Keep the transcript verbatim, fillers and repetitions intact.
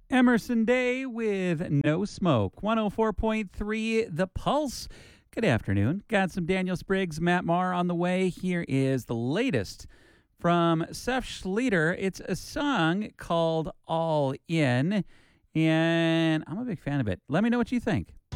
Emerson Day with No Smoke. one oh four point three The Pulse. Good afternoon. Got some Daniel Spriggs, Matt Maher on the way. Here is the latest from Seth Schleter. It's a song called All In, and I'm a big fan of it. Let me know what you think.